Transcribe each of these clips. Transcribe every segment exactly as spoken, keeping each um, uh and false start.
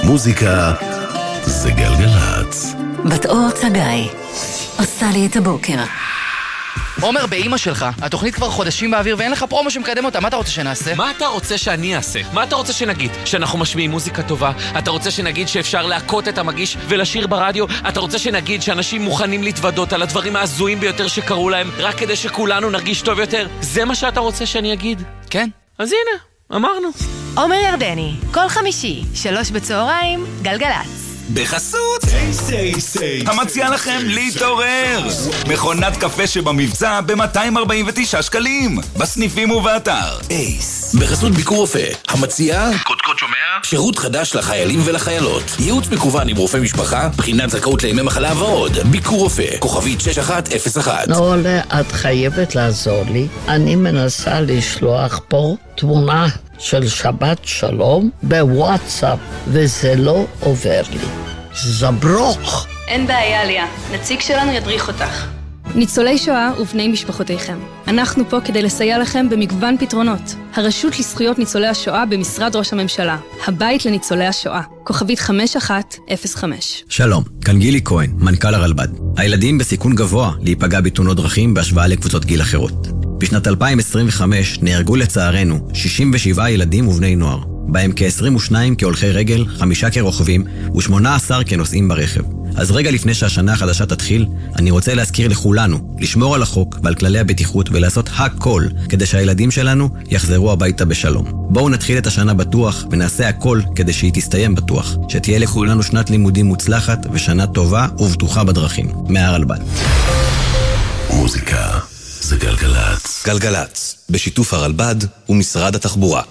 מוזיקה זה גלגלץ. בת אור צגאי עושה לי את הבוקר. עומר, באמא שלך, התוכנית כבר חודשים באוויר ואין לך פרומו שמקדם אותה, מה אתה רוצה שנעשה? מה אתה רוצה שאני אעשה? מה אתה רוצה שנגיד? שאנחנו משמיעים מוזיקה טובה? אתה רוצה שנגיד שאפשר להקות את המגיש ולשיר ברדיו? אתה רוצה שנגיד שאנשים מוכנים להתוודות על הדברים ההזויים ביותר שקרו להם רק כדי שכולנו נרגיש טוב יותר? זה מה שאתה רוצה שאני אגיד? כן. אז הנה, אמרנו. עומר ירדני, כל חמישי, שלוש בצהריים, גלגלץ. בחסות סי סי סי המציע לכם להתעורר, מכונת קפה שבמבצע ב-מאתיים ארבעים ותשעה שקלים בסניפים ובאתר אייס. בחסות ביקור רופא המציע קודקוד שומע שירות חדש לחיילים ולחיילות, ייעוץ מקוון עם רופא משפחה, בחינת זכאות לימי מחלה ועוד. ביקור רופא כוכבית שש אחת אפס אחת. נולה, את חייבת לעזור לי, אני מנסה לשלוח פה תמונה של שבת שלום בוואטסאפ וזה לא עובר לי. זברוך. אין בעיה, ליה, נציג שלנו ידריך אותך. ניצולי שואה ובני משפחותיכם, אנחנו פה כדי לסייע לכם במגוון פתרונות. הרשות לזכויות ניצולי השואה במשרד ראש הממשלה, הבית לניצולי השואה, כוכבית חמש אחת אפס חמש. שלום, כאן גילי כהן, מנכ"ל הרלב"ד. הילדים בסיכון גבוה להיפגע בתאונות דרכים בהשוואה לקבוצות גיל אחרות. בשנת אלפיים עשרים וחמש נהרגו לצערנו שישים ושבעה ילדים ובני נוער, בהם כ-עשרים ושניים כהולכי רגל, חמישה כרוכבים ו-שמונה עשר כנוסעים ברכב. אז רגע לפני שהשנה החדשה תתחיל, אני רוצה להזכיר לכולנו לשמור על החוק ועל כללי הבטיחות ולעשות הכל כדי שהילדים שלנו יחזרו הביתה בשלום. בואו נתחיל את השנה בטוח ונעשה הכל כדי שהיא תסתיים בטוח, שתהיה לכולנו שנת לימודים מוצלחת ושנה טובה ובטוחה בדרכים. מהרלב"ד. מוזיקה זה גלגלץ. גלגלץ, בשיתוף הרלב"ד ומשרד התחבורה.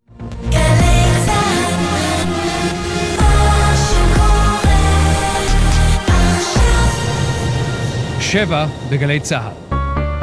שבע בגלי צהל.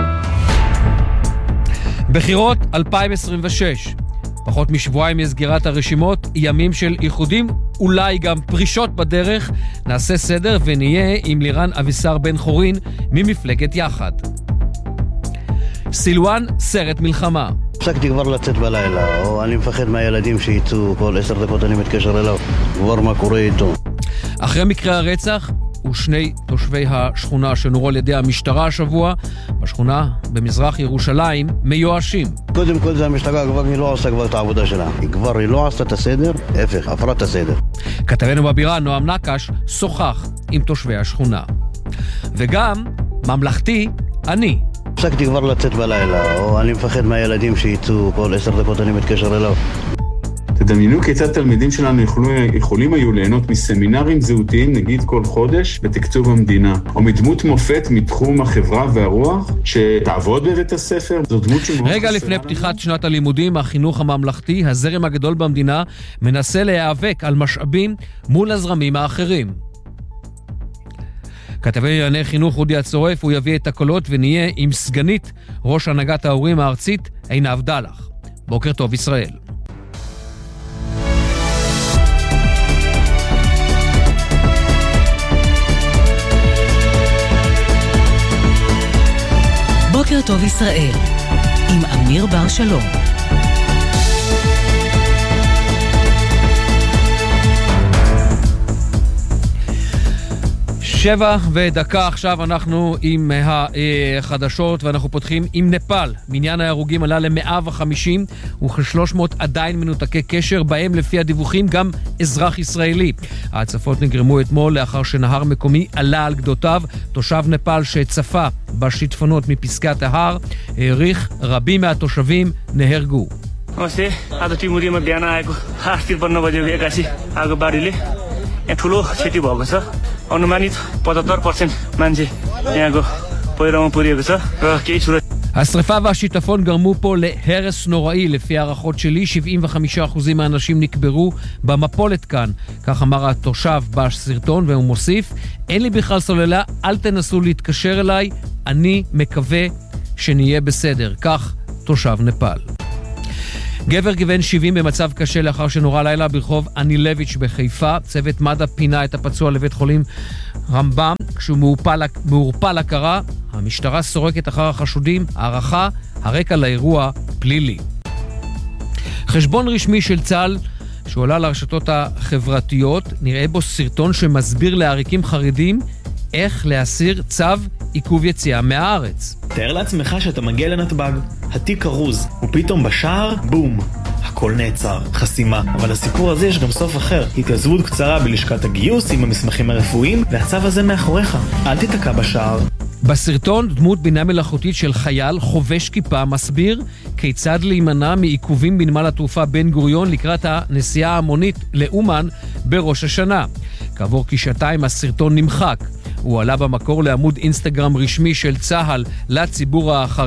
בחירות אלפיים עשרים ושש. פחות משבועיים מסגירת הרשימות, ימים של איחודים, אולי גם פרישות בדרך. נעשה סדר ונהיה עם לירן אבישר בן חורין ממפלגת יחד. סילואן, סרט מלחמה. הפסקתי כבר לצאת בלילה, או אני מפחד מהילדים שיצאו, כל עשר דקות אני מתקשר אליו, כבר מה קורה איתו. אחרי מקרה הרצח, ושני תושבי השכונה שנורו על ידי המשטרה השבוע, בשכונה במזרח ירושלים, מיואשים. קודם כל זה המשטרה כבר היא לא עושה כבר את העבודה שלה. היא כבר היא לא עשתה את הסדר, הפך, הפרת את הסדר. כתבנו בבירה, נועם נקש, שוחח עם תושבי השכונה. וגם, ממלכתי, אני. הפסקתי כבר לצאת בלילה, או אני מפחד מהילדים שיצאו, כל עשר דקות אני מתקשר אליו. תדמיינו כיצד תלמידים שלנו יכולו, יכולים היו ליהנות מסמינרים זהותיים, נגיד כל חודש, בתקצוב המדינה, או מדמות מופת מתחום החברה והרוח, שתעבוד בבית הספר. זו דמות שמאוד רגע לפני פתיחת שנת הלימודים, החינוך הממלכתי, הזרם הגדול במדינה, מנסה להיאבק על משאבים מול הזרמים האחרים. כתבי לענייני חינוך רודי הצורף, הוא יביא את הקולות ונהיה עם סגנית ראש הנהגת ההורים הארצית, עינב דלח. בוקר טוב ישראל. בוקר טוב ישראל, עם אמיר בר שלום. שבע ודקה עכשיו אנחנו עם החדשות ואנחנו פותחים עם נפאל. מניין ההרוגים עלה ל-מאה וחמישים וכ-שלוש מאות עדיין מנותקי קשר, בהם לפי הדיווחים גם אזרח ישראלי. ההצפות נגרמו אתמול לאחר שנהר מקומי עלה על גדותיו. תושב נפאל שצפה בשיטפונות מפסקת ההר העריך רבים מהתושבים נהרגו. नमस्ते आज टिमुरीमा बिहान आएको आठ त्रिपन्न बजेको एकासी आगो बाढीले यहाँ ठुलो क्षति भएको छ अनुमानित पचहत्तर पर्सेन्ट मान्छे यहाँको पहिरोमा पुरिएको छ र केही सुरक्षा. השריפה והשיטפון גרמו פה להרס נוראי. לפי הערכות שלי שבעים וחמישה אחוז מהאנשים נקברו במפולת כאן, כך אמר התושב בסרטון, והוא מוסיף, אין לי בכלל סוללה, אל תנסו להתקשר אליי, אני מקווה שנהיה בסדר. כך תושב נפאל. גבר גבן שבעים במצב קשה לאחר שנורא לילה ברחוב אנילביץ' בחיפה. צוות מד"א פינה את הפצוע לבית חולים רמב"ם כשהוא מעורפל, מעורפל הכרה. המשטרה סורקת אחר החשודים. הערכה, הרקע לאירוע פלילי. חשבון רשמי של צה"ל שעולה לרשתות החברתיות. נראה בו סרטון שמסביר לעריקים חרדים איך להסיר צו עיכוב יציאה מהארץ. תאר לעצמך שאתה מגיע לנתב"ג, התיק ארוז, ופתאום בשער, בום, הכל נעצר, חסימה. אבל לסיפור הזה יש גם סוף אחר, התייצבות קצרה בלשכת הגיוס עם המסמכים הרפואיים, והצו הזה מאחוריך, אל תתקע בשער. בסרטון דמות בינה מלאכותית של חייל חובש כיפה מסביר כיצד להימנע מעיכובים בנמל התעופה בן גוריון לקראת הנסיעה ההמונית לאומן בראש השנה. כעבור כשעתיים הסרטון נמחק. הוא עלה במקור לעמוד אינסטגרם רשמי של צה"ל לציבור החרדי.